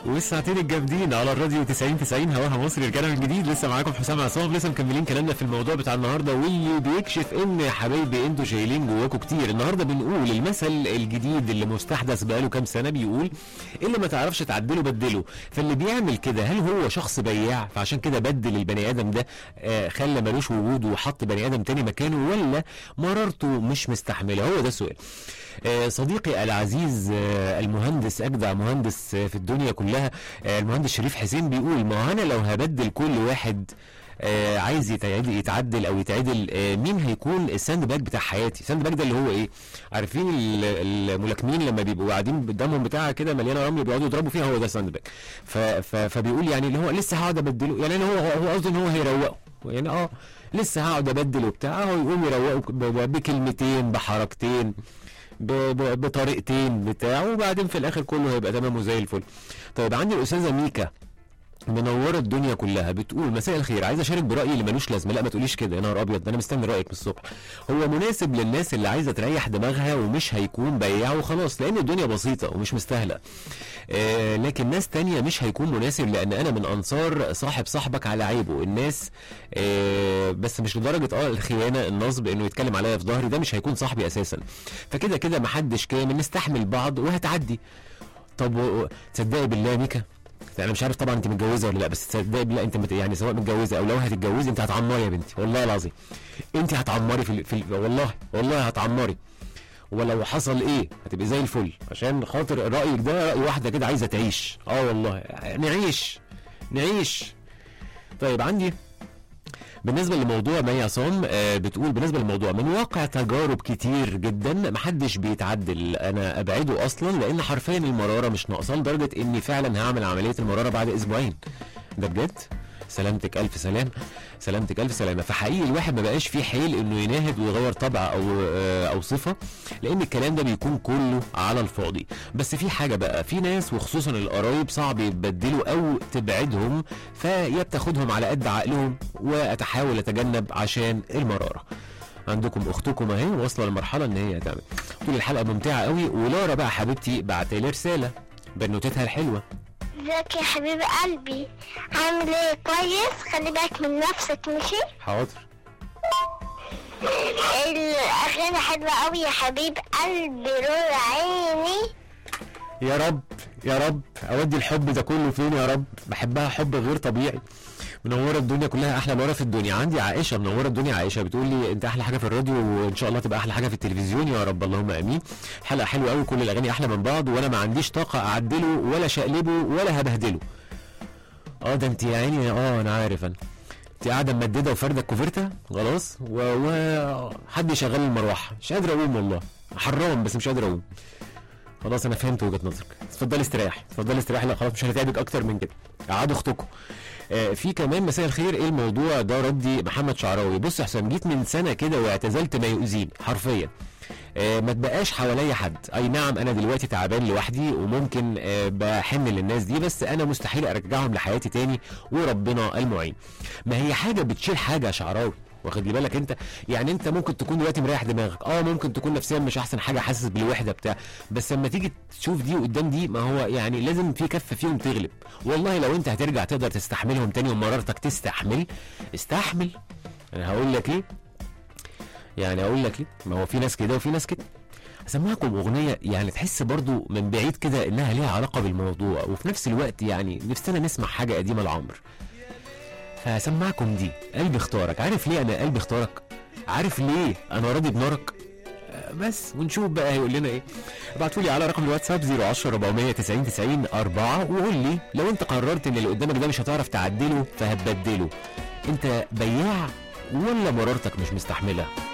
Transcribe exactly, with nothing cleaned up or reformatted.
والساعتين الجامدين على الراديو تسعين تسعين هواها مصر. رجعنا من جديد، لسه معاكم حسام عصام، لسه مكملين كلامنا في الموضوع بتاع النهارده، واللي بيكشف ان يا حبايبي انتوا شايلين جواكم كتير. النهارده بنقول المثل الجديد اللي مستحدث بقاله كام سنه، بيقول اللي ما تعرفش تعدله بدله. فاللي بيعمل كده هل هو شخص بياع فعشان كده بدل البني ادم ده، آه خلى ملوش وجود وحط بني ادم تاني مكانه، ولا مرارته مش مستحمله؟ هو ده السؤال. آه صديقي العزيز آه المهندس، اجدع مهندس آه في الدنيا كلها، آه المهندس شريف حسين، بيقول ما انا لو هبدل كل واحد آه عايز يتعدل, يتعدل او يتعدل، آه مين هيكون الساند باج بتاع حياتي؟ الساند باج ده اللي هو ايه؟ عارفين الملاكمين لما بيبقوا قاعدين قدامهم بتاعه كده مليانه رمل بيقعدوا يضربوا فيها، هو ده ساند باج. فبيقول يعني اللي هو لسه هقعد ابدله، يعني هو هو قصده ان هو هيروقه، يعني اه لسه هقعد ابدل وبتاع، هو يقوم يروقه بكلمتين بحركتين بطريقتين بتاعه، وبعدين في الاخر كله هيبقى تمام وزي الفل. طيب عندي الاستاذه ميكا منوره الدنيا كلها، بتقول مساء الخير، عايزه اشارك برايي اللي ملوش لازمه. لا ما تقوليش كده، يا نهار ابيض، ده انا مستني رايك من الصبح. هو مناسب للناس اللي عايزه تريح دماغها ومش هيكون بياع وخلاص، لان الدنيا بسيطه ومش مستاهله. آه لكن ناس تانية مش هيكون مناسب، لان انا من انصار صاحب صاحبك على عيبه. الناس آه بس مش لدرجه اه الخيانه النصب انه يتكلم عليا في ظهري، ده مش هيكون صاحبي اساسا. فكده كده محدش كامل، نستحمل بعض وهتعدي. طب تصدقي بالله ميكا، انا مش عارف طبعا انت متجوزه ولا لا، بس تصدقي بالله انت مت... يعني سواء متجوزه او لو هتتجوزي انت هتعمري يا بنتي، والله العظيم انت هتعمري في, ال... في ال... والله والله هتعمري، ولو حصل ايه هتبقي زي الفل، عشان خاطر رايك ده راي واحده كده عايزه تعيش. اه والله نعيش نعيش. طيب عندي بالنسبه لموضوع مي عصام، آه بتقول بالنسبه للموضوع من واقع تجارب كتير جدا محدش بيتعدل، انا ابعده اصلا، لان حرفيا المراره مش ناقصه لدرجه اني فعلا هعمل عمليه المراره بعد اسبوعين. ده بجد؟ سلامتك الف سلام، سلامتك الف سلامه. فحقيقي الواحد ما بقاش فيه حيل انه يناهد ويغير طبع او او صفه، لان الكلام ده بيكون كله على الفاضي. بس في حاجه بقى، في ناس وخصوصا القرايب صعب يتبدلوا او تبعدهم، فيا بتاخدهم على قد عقلهم، واتحاول اتجنب عشان المراره. عندكم اختكم اهي واصله لمرحله ان هي تعمل. طول الحلقه ممتعه قوي. ولارا بقى حبيبتي بعتلي رساله بنوتتها الحلوه. ازيك يا حبيب قلبي، عامل ايه؟ كويس، خلي بالك من نفسك ماشي؟ حاضر. الاغاني حلوه قوي يا حبيب قلبي، نور عيني. يا رب يا رب اودي الحب ده كله فين يا رب، بحبها حب غير طبيعي. منوره الدنيا كلها، احلى منوره في الدنيا. عندي عائشه منوره الدنيا، عائشه بتقول لي انت احلى حاجه في الراديو، وان شاء الله تبقى احلى حاجه في التلفزيون يا رب، اللهم امين. حلقه حلوه قوي، كل الاغاني احلى من بعض، وانا ما عنديش طاقه اعدله ولا شقلبه ولا هبهدله. اه ده انت يا عيني، اه انا عارف، انا انت قاعده ممدده وفارده الكوفرته خلاص، وحد يشغل المروحه، مش قادر اقوم والله، حرام بس مش قادر اقوم. خلاص انا فهمت وجهه نظرك، اتفضلي استريحي اتفضلي استريحي، لا خلاص مش هنتعبك اكتر من كده، قعدوا اختكم. آه في كمان مساء الخير، ايه الموضوع ده؟ ردي محمد شعراوي. بص يا حسام، جيت من سنه كده واعتزلت ما يؤذيني حرفيا، آه ما تبقاش حواليا حد. اي نعم انا دلوقتي تعبان لوحدي، وممكن آه بحن للناس دي، بس انا مستحيل ارجعهم لحياتي تاني، وربنا المعين. ما هي حاجه بتشيل حاجه يا شعراوي، واخد لي بالك انت؟ يعني انت ممكن تكون دلوقتي مريح دماغك، اه ممكن تكون نفسيا مش احسن حاجه، حاسس بالوحده بتاع، بس لما تيجي تشوف دي قدام دي، ما هو يعني لازم في كفه فيهم تغلب. والله لو انت هترجع تقدر تستحملهم تاني ومرارتك تستحمل، استحمل. انا هقول لك ايه؟ يعني اقول لك ايه؟ ما هو في ناس كده وفي ناس كده. هسمعكم اغنيه يعني تحس برضو من بعيد كده انها ليها علاقه بالموضوع، وفي نفس الوقت يعني نفسنا نسمع حاجه قديمه لعمرو. فهسمعكم دي، قلبي اختارك. عارف ليه انا قلبي اختارك؟ عارف ليه انا راضي بنارك؟ آه بس ونشوف بقى هيقول لنا ايه. ابعتوا لي على رقم الواتساب صفر عشرة أربعمية تسعين تسعين أربعة، وقول لي لو انت قررت ان اللي قدامك ده مش هتعرف تعدله فهتبدله، انت بياع ولا مرارتك مش مستحمله؟